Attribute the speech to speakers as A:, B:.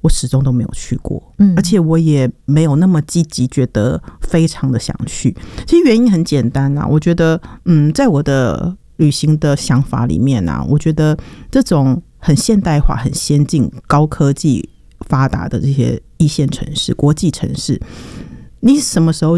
A: 我始终都没有去过，而且我也没有那么积极觉得非常的想去。其实原因很简单啊，我觉得在我的旅行的想法里面啊，我觉得这种很现代化很先进高科技发达的这些一线城市国际城市，你什么时候